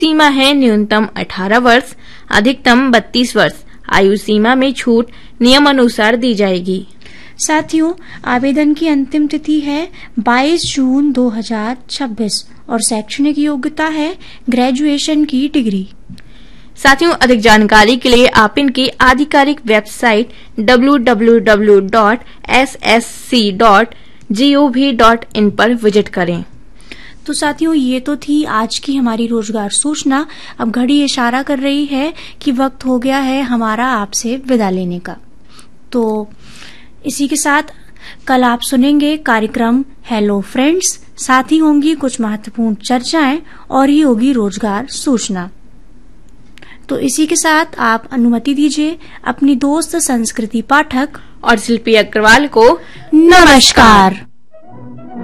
सीमा है न्यूनतम 18 वर्ष, अधिकतम 32 वर्ष। आयु सीमा में छूट नियम अनुसार दी जाएगी। साथियों, आवेदन की अंतिम तिथि है 22 जून 2026 और शैक्षणिक योग्यता है ग्रेजुएशन की डिग्री। साथियों, अधिक जानकारी के लिए आप इनकी आधिकारिक वेबसाइट www.ssc.gov.in पर विजिट करें। तो साथियों, ये तो थी आज की हमारी रोजगार सूचना। अब घड़ी इशारा कर रही है कि वक्त हो गया है हमारा आपसे विदा लेने का। तो इसी के साथ कल आप सुनेंगे कार्यक्रम हेलो फ्रेंड्स। साथ ही होंगी कुछ महत्वपूर्ण चर्चाएं और ही होगी रोजगार सूचना। तो इसी के साथ आप अनुमति दीजिए अपनी दोस्त संस्कृति पाठक और शिल्पी अग्रवाल को नमस्कार।